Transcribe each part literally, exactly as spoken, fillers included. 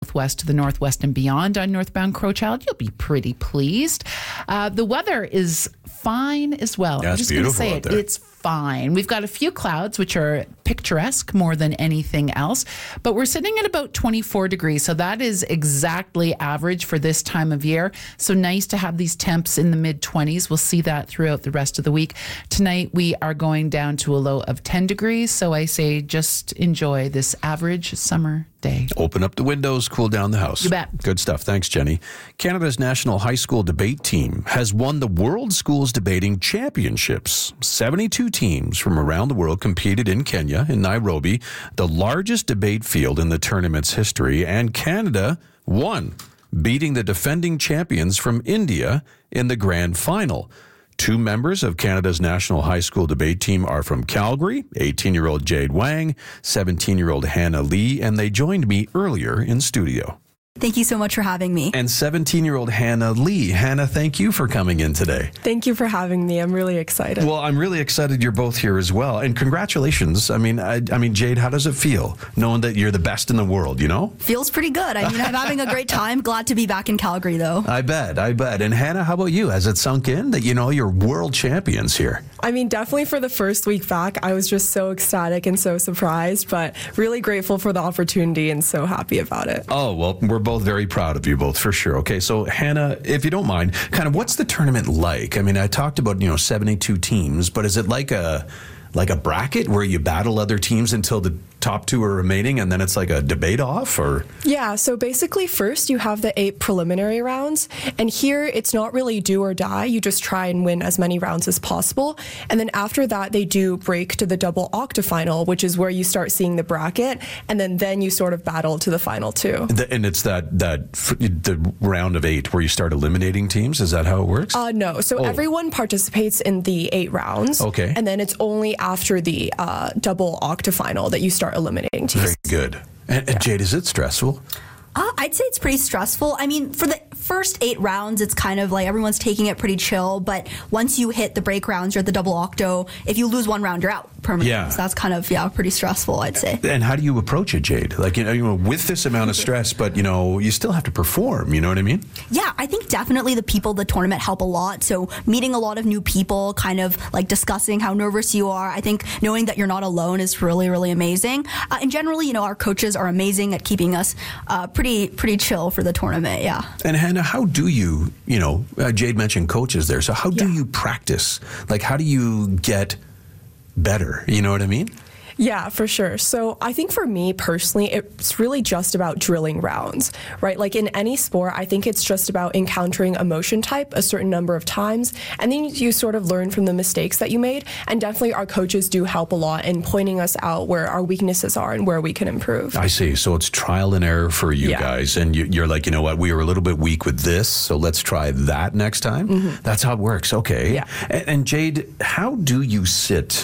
southwest to the northwest and beyond on northbound Crowchild, you'll be pretty pleased. Uh, the weather is fine as well. Yeah, I'm it's just going to beautiful say out it. there. It's fine. We've got a few clouds, which are picturesque more than anything else, but we're sitting at about twenty-four degrees. So that is exactly average for this time of year. So nice to have these temps in the mid twenties. We'll see that throughout the rest of the week. Tonight, we are going down to a low of ten degrees. So I say just enjoy this average summer day. Open up the windows, cool down the house. You bet. Good stuff. Thanks, Jenny. Canada's National High School Debate Team has won the World Schools Debating Championships. seventy-two teams from around the world competed in Kenya, in Nairobi, the largest debate field in the tournament's history, and Canada won, beating the defending champions from India in the grand final. Two members of Canada's National High School Debate Team are from Calgary, eighteen-year-old Jade Wang, seventeen-year-old Hannah Lee, and they joined me earlier in studio. Thank you so much for having me. And seventeen-year-old Hannah Lee. Hannah, thank you for coming in today. Thank you for having me. I'm really excited. Well, I'm really excited you're both here as well. And congratulations. I mean, I, I mean, Jade, how does it feel knowing that you're the best in the world, you know? Feels pretty good. I mean, I'm having a great time. Glad to be back in Calgary, though. I bet, I bet. And Hannah, how about you? Has it sunk in that, you know, you're world champions here? I mean, definitely for the first week back, I was just so ecstatic and so surprised, but really grateful for the opportunity and so happy about it. Oh, well, we're both very proud of you both, for sure. Okay, so Hannah, if you don't mind, kind of what's the tournament like? I mean, I talked about, you know, seventy-two teams, but is it like a like a bracket where you battle other teams until the top two are remaining and then it's like a debate off, or? Yeah, so basically first you have the eight preliminary rounds, and here it's not really do or die. You just try and win as many rounds as possible. And then after that, they do break to the double octafinal, which is where you start seeing the bracket, and then then you sort of battle to the final two. The, and it's that, that the round of eight where you start eliminating teams? Is that how it works? Uh, no, so oh. everyone participates in the eight rounds. Okay. And then it's only after the uh, double octafinal that you start eliminating teams. Very good. And, and Jade, is it stressful? Uh, I'd say it's pretty stressful. I mean, for the first eight rounds, it's kind of like everyone's taking it pretty chill. But once you hit the break rounds, you're at the double octo. If you lose one round, you're out permanently. Yeah. So that's kind of, yeah, pretty stressful, I'd say. And how do you approach it, Jade? Like, you know, you know, with this amount of stress, but, you know, you still have to perform. You know what I mean? Yeah, I think definitely the people at the tournament help a lot. So meeting a lot of new people, kind of like discussing how nervous you are. I think knowing that you're not alone is really, really amazing. Uh, and generally, you know, our coaches are amazing at keeping us uh, pretty, pretty chill for the tournament, yeah. And Hannah, how do you, you know, uh, Jade mentioned coaches there, so how do Yeah. you practice? Like, how do you get better? You know what I mean? Yeah, for sure. So I think for me personally, it's really just about drilling rounds, right? Like in any sport, I think it's just about encountering a motion type a certain number of times, and then you sort of learn from the mistakes that you made. And definitely our coaches do help a lot in pointing us out where our weaknesses are and where we can improve. I see. So it's trial and error for you Yeah. guys. And you, you're like, you know what, we were a little bit weak with this, so let's try that next time. Mm-hmm. That's how it works. Okay. Yeah. And, and Jade, how do you sit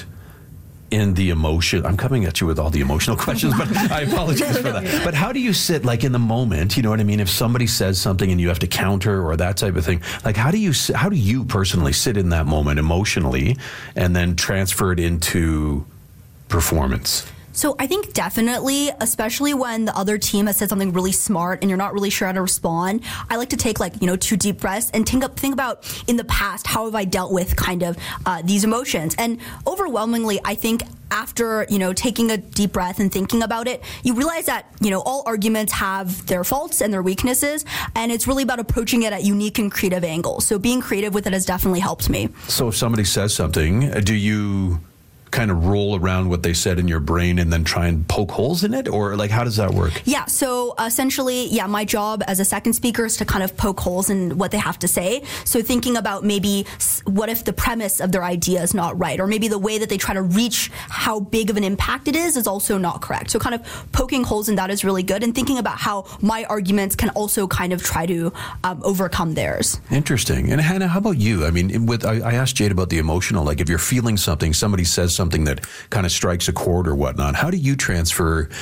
in the emotion? I'm coming at you with all the emotional questions, but I apologize for that. But how do you sit, like, in the moment? You know what I mean? If somebody says something and you have to counter or that type of thing, like, how do you how do you personally sit in that moment emotionally and then transfer it into performance? So I think definitely, especially when the other team has said something really smart and you're not really sure how to respond, I like to take like, you know, two deep breaths and think, up, think about in the past, how have I dealt with kind of uh, these emotions? And overwhelmingly, I think after, you know, taking a deep breath and thinking about it, you realize that, you know, all arguments have their faults and their weaknesses, and it's really about approaching it at unique and creative angles. So being creative with it has definitely helped me. So if somebody says something, do you kind of roll around what they said in your brain and then try and poke holes in it? Or like, how does that work? Yeah, so essentially, yeah, my job as a second speaker is to kind of poke holes in what they have to say. So thinking about maybe what if the premise of their idea is not right, or maybe the way that they try to reach how big of an impact it is is also not correct. So kind of poking holes in that is really good, and thinking about how my arguments can also kind of try to um, overcome theirs. Interesting. And Hannah, how about you? I mean, with I, I asked Jade about the emotional, like if you're feeling something, somebody says something that kind of strikes a chord or whatnot, how do you transfer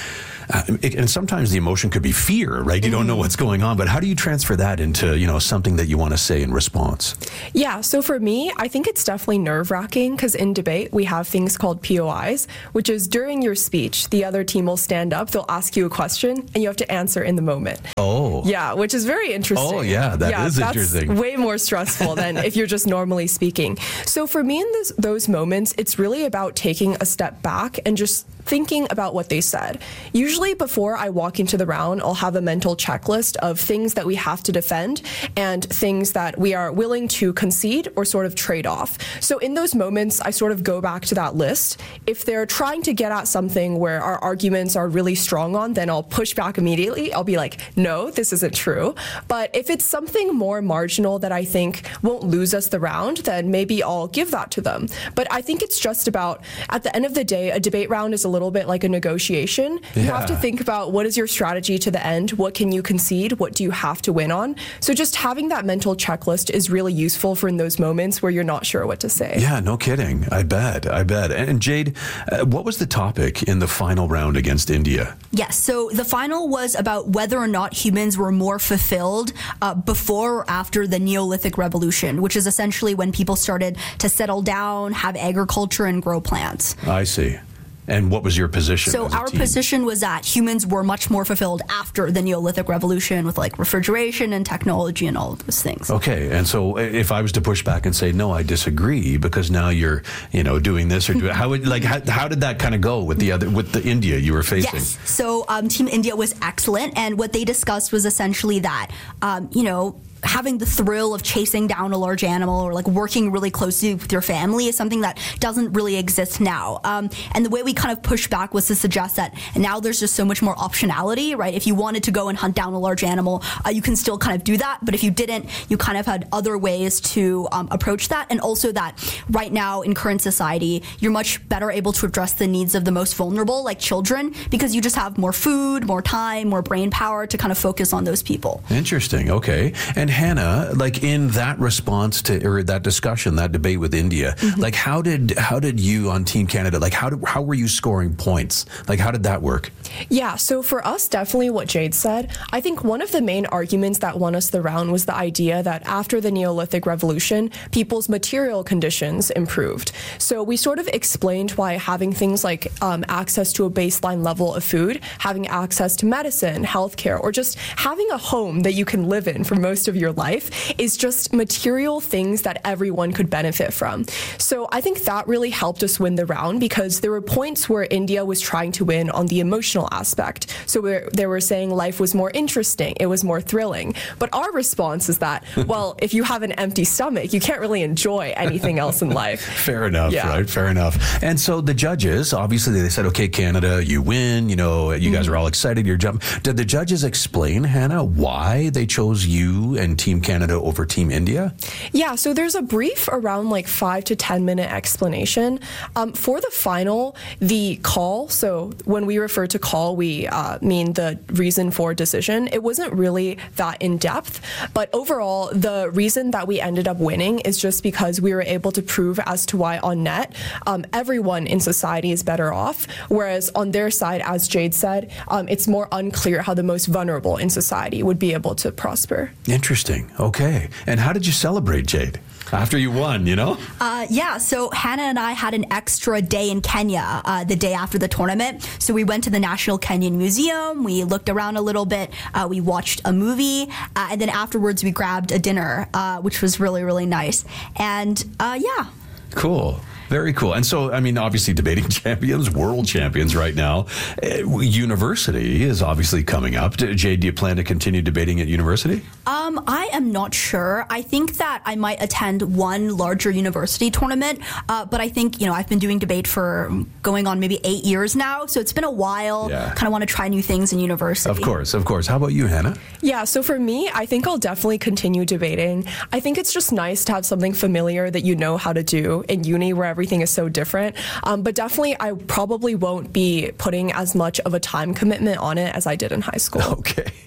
uh, it, and sometimes the emotion could be fear, right? You mm-hmm. don't know what's going on, but how do you transfer that into, you know, something that you want to say in response? Yeah, so for me, I think it's definitely nerve-wracking because in debate, we have things called P O Is, which is during your speech, the other team will stand up, they'll ask you a question, and you have to answer in the moment. Oh. Yeah, which is very interesting. Oh, yeah, that yeah, is that's interesting. Way more stressful than if you're just normally speaking. So for me in this, those moments, it's really about taking a step back and just thinking about what they said. Usually before I walk into the round, I'll have a mental checklist of things that we have to defend and things that we are willing to concede or sort of trade off. So in those moments, I sort of go back to that list. If they're trying to get at something where our arguments are really strong on, then I'll push back immediately. I'll be like, no, this isn't true. But if it's something more marginal that I think won't lose us the round, then maybe I'll give that to them. But I think it's just about, at the end of the day, a debate round is a little bit like a negotiation. You yeah. have to think about what is your strategy to the end, what can you concede, what do you have to win on. So just having that mental checklist is really useful for in those moments where you're not sure what to say. Yeah, no kidding. I bet. I bet. And Jade, uh, what was the topic in the final round against India? Yes, so the final was about whether or not humans were more fulfilled uh, before or after the Neolithic Revolution, which is essentially when people started to settle down, have agriculture, and grow plants. I see. And what was your position? So our team? position was that humans were much more fulfilled after the Neolithic Revolution with like refrigeration and technology and all of those things. Okay, and so if I was to push back and say, no, I disagree because now you're, you know, doing this or do how would like how, how did that kind of go with the other with the India you were facing? Yes. So um, Team India was excellent, and what they discussed was essentially that, um, you know, having the thrill of chasing down a large animal or like working really closely with your family is something that doesn't really exist now. Um, and the way we kind of pushed back was to suggest that now there's just so much more optionality, right? If you wanted to go and hunt down a large animal, uh, you can still kind of do that. But if you didn't, you kind of had other ways to um, approach that. And also that right now in current society, you're much better able to address the needs of the most vulnerable, like children, because you just have more food, more time, more brain power to kind of focus on those people. Interesting. Okay. And Hannah, like in that response to or that discussion, that debate with India, mm-hmm. like how did how did you on Team Canada, like how did, how were you scoring points? Like how did that work? Yeah, so for us, definitely what Jade said. I think one of the main arguments that won us the round was the idea that after the Neolithic Revolution, people's material conditions improved. So we sort of explained why having things like um, access to a baseline level of food, having access to medicine, healthcare, or just having a home that you can live in for most of your life is just material things that everyone could benefit from. So I think that really helped us win the round because there were points where India was trying to win on the emotional aspect. So we're, they were saying life was more interesting, it was more thrilling. But our response is that, well, if you have an empty stomach, you can't really enjoy anything else in life. Fair enough, yeah. right? Fair enough. And so the judges, obviously they said, okay, Canada, you win, you know, you guys are all excited, you're jumping. Did the judges explain, Hannah, why they chose you and Team Canada over Team India? Yeah, so there's a brief around like five to ten minute explanation. Um, for the final, the call, so when we refer to call, we uh, mean the reason for decision. It wasn't really that in depth, but overall, the reason that we ended up winning is just because we were able to prove as to why on net, um, everyone in society is better off, whereas on their side, as Jade said, um, it's more unclear how the most vulnerable in society would be able to prosper. Interesting. Okay. And how did you celebrate, Jade? After you won, you know? Uh, yeah, so Hannah and I had an extra day in Kenya uh, the day after the tournament. So we went to the National Kenyan Museum, we looked around a little bit, uh, we watched a movie, uh, and then afterwards we grabbed a dinner, uh, which was really, really nice. And uh, yeah. Cool. Very cool. And so, I mean, obviously debating champions, world champions right now. Uh, university is obviously coming up. Jade, do you plan to continue debating at university? Um, I am not sure. I think that I might attend one larger university tournament, uh, but I think, you know, I've been doing debate for going on maybe eight years now, so it's been a while. Yeah. Kind of want to try new things in university. Of course, of course. How about you, Hannah? Yeah, so for me, I think I'll definitely continue debating. I think it's just nice to have something familiar that you know how to do in uni where everything is so different. Um, but definitely, I probably won't be putting as much of a time commitment on it as I did in high school. Okay. Well,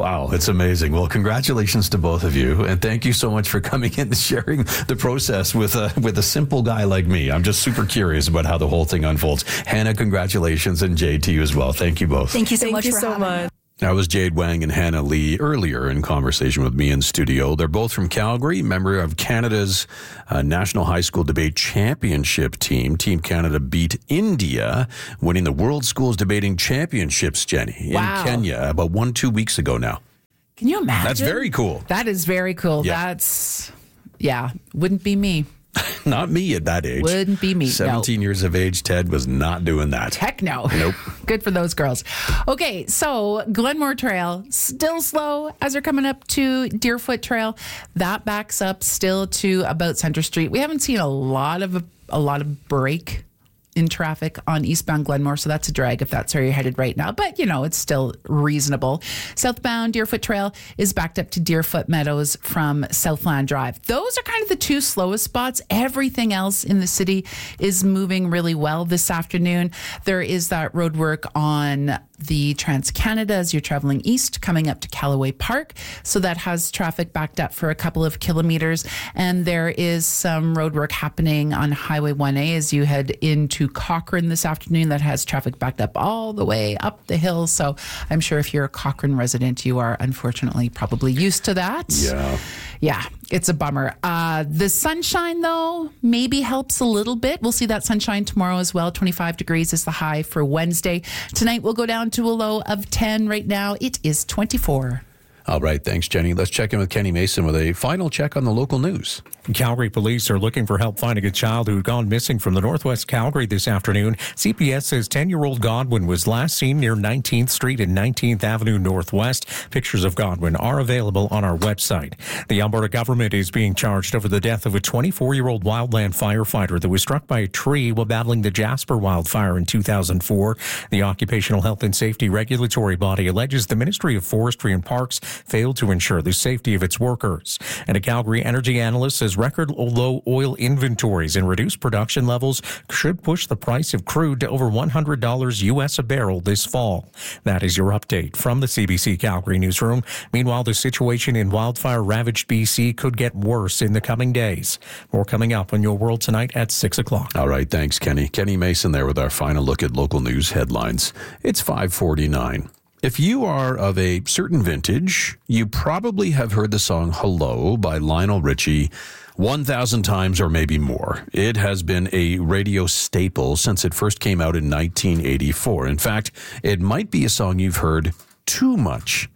Wow, it's amazing. Well, congratulations to both of you, and thank you so much for coming in and sharing the process with a with a simple guy like me. I'm just super curious about how the whole thing unfolds. Hannah, congratulations, and Jade to you as well. Thank you both. Thank you so Thank much you for so having much. me. That was Jade Wang and Hannah Lee earlier in conversation with me in studio. They're both from Calgary, member of Canada's uh, National High School Debate Championship team. Team Canada beat India, winning the World Schools Debating Championships, Jenny, Wow. in Kenya about one, two weeks ago now. Can you imagine? That's very cool. That is very cool. Yeah. That's, yeah, wouldn't be me. Not me at that age. Wouldn't be me, no. seventeen years of age, Ted was not doing that. Heck no. Nope. Good for those girls. Okay, so Glenmore Trail, still slow as they're coming up to Deerfoot Trail. That backs up still to about Center Street. We haven't seen a lot of a lot of break in traffic on eastbound Glenmore, so that's a drag if that's where you're headed right now. But, you know, it's still reasonable. Southbound Deerfoot Trail is backed up to Deerfoot Meadows from Southland Drive. Those are kind of the two slowest spots. Everything else in the city is moving really well this afternoon. There is that road work on the Trans-Canada as you're traveling east, coming up to Callaway Park. So that has traffic backed up for a couple of kilometers. And there is some road work happening on Highway one A as you head into Cochrane this afternoon. That has traffic backed up all the way up the hill. So I'm sure if you're a Cochrane resident, you are unfortunately probably used to that. Yeah. Yeah, it's a bummer. Uh, the sunshine, though, maybe helps a little bit. We'll see that sunshine tomorrow as well. twenty-five degrees is the high for Wednesday. Tonight, we'll go down to a low of ten. Right now, it is twenty-four. All right. Thanks, Jenny. Let's check in with Kenny Mason with a final check on the local news. Calgary police are looking for help finding a child who had gone missing from the Northwest Calgary this afternoon. C P S says ten-year-old Godwin was last seen near nineteenth Street and nineteenth Avenue Northwest. Pictures of Godwin are available on our website. The Alberta government is being charged over the death of a twenty-four-year-old wildland firefighter that was struck by a tree while battling the Jasper wildfire in two thousand four. The Occupational Health and Safety Regulatory Body alleges the Ministry of Forestry and Parks failed to ensure the safety of its workers. And a Calgary energy analyst says record low oil inventories and reduced production levels should push the price of crude to over one hundred dollars U S a barrel this fall. That is your update from the C B C Calgary newsroom. Meanwhile, the situation in wildfire-ravaged B C could get worse in the coming days. More coming up on Your World Tonight at six o'clock. All right. Thanks, Kenny. Kenny Mason there with our final look at local news headlines. It's five forty-nine. If you are of a certain vintage, you probably have heard the song Hello by Lionel Richie one thousand times or maybe more. It has been a radio staple since it first came out in nineteen eighty-four. In fact, it might be a song you've heard too much.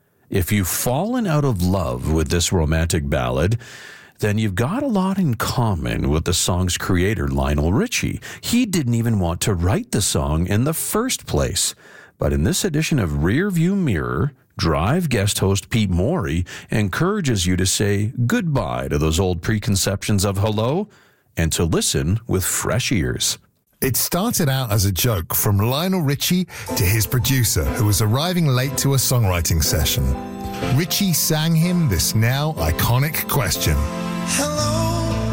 If you've fallen out of love with this romantic ballad, then you've got a lot in common with the song's creator, Lionel Richie. He didn't even want to write the song in the first place. But in this edition of Rearview Mirror, Drive guest host Pete Morey encourages you to say goodbye to those old preconceptions of hello and to listen with fresh ears. It started out as a joke from Lionel Richie to his producer, who was arriving late to a songwriting session. Richie sang him this now iconic question. Hello,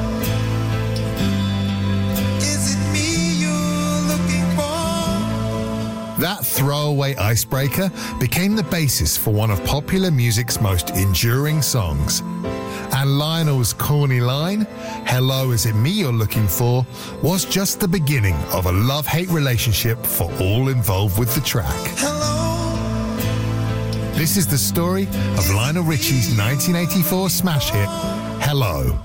is it me you're looking for? That throwaway icebreaker became the basis for one of popular music's most enduring songs. And Lionel's corny line, hello, is it me you're looking for, was just the beginning of a love-hate relationship for all involved with the track. Hello, This is the story of Lionel Richie's nineteen eighty-four smash hit, Hello.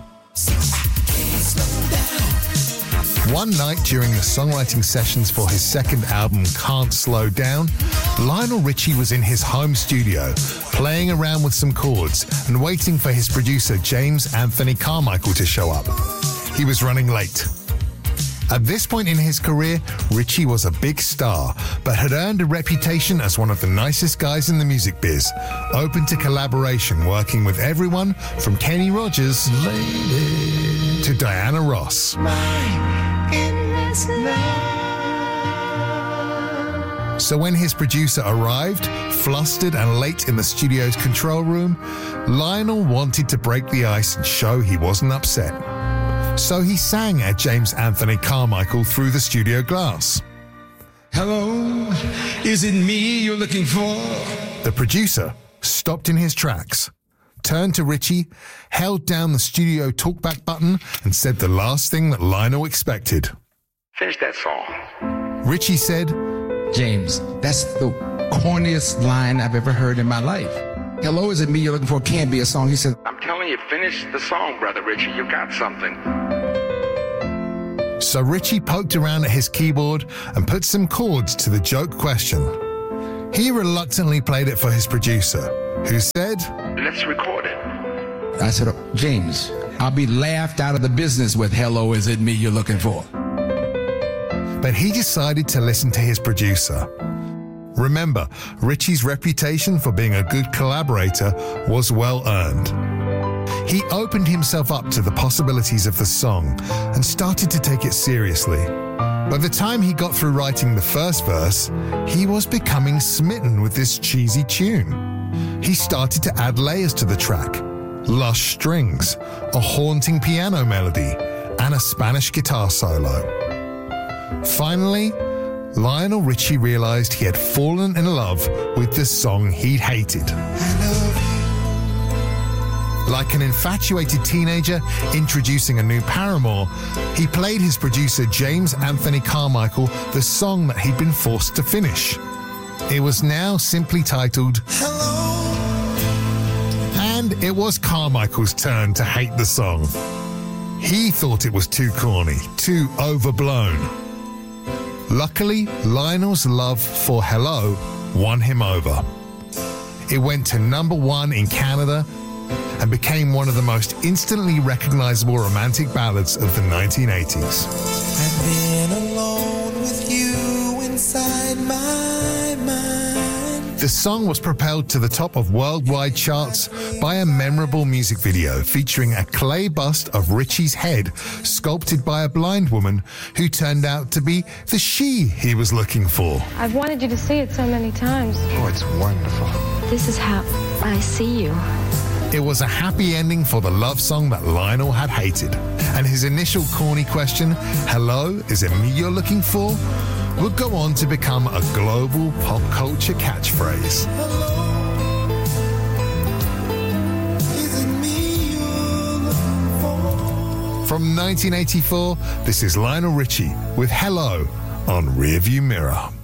One night during the songwriting sessions for his second album, Can't Slow Down, Lionel Richie was in his home studio, playing around with some chords and waiting for his producer, James Anthony Carmichael, to show up. He was running late. At this point in his career, Richie was a big star, but had earned a reputation as one of the nicest guys in the music biz, open to collaboration, working with everyone from Kenny Rogers Lady to Diana Ross. So when his producer arrived, flustered and late in the studio's control room, Lionel wanted to break the ice and show he wasn't upset. So he sang at James Anthony Carmichael through the studio glass. hello, is it me you're looking for? The producer, stopped in his tracks, turned to Richie, held down the studio talkback button, and said the last thing that Lionel expected. Finish that song. Richie said, James, that's the corniest line I've ever heard in my life. Hello, is it me you're looking for? Can't be a song. He said, I'm telling you, finish the song, Brother Richie. You got something. So Richie poked around at his keyboard and put some chords to the joke question. He reluctantly played it for his producer, who said, Let's record it. I said, oh, James, I'll be laughed out of the business with hello, is it me you're looking for? But he decided to listen to his producer. Remember, Richie's reputation for being a good collaborator was well earned. He opened himself up to the possibilities of the song and started to take it seriously. By the time he got through writing the first verse, he was becoming smitten with this cheesy tune. He started to add layers to the track, lush strings, a haunting piano melody, and a Spanish guitar solo. Finally, Lionel Richie realized he had fallen in love with the song he'd hated. Like an infatuated teenager introducing a new paramour, he played his producer James Anthony Carmichael the song that he'd been forced to finish. It was now simply titled Hello. And it was Carmichael's turn to hate the song. He thought it was too corny, too overblown. Luckily, Lionel's love for Hello won him over. It went to number one in Canada and became one of the most instantly recognizable romantic ballads of the nineteen eighties. I've been alone with you inside my mind. The song was propelled to the top of worldwide charts by a memorable music video featuring a clay bust of Richie's head sculpted by a blind woman who turned out to be the she he was looking for. I've wanted you to see it so many times. oh, it's wonderful. This is how I see you. It was a happy ending for the love song that Lionel had hated. And his initial corny question, hello, is it me you're looking for? Would go on to become a global pop culture catchphrase. Is it me you're looking for? From nineteen eighty-four, this is Lionel Richie with Hello on Rearview Mirror.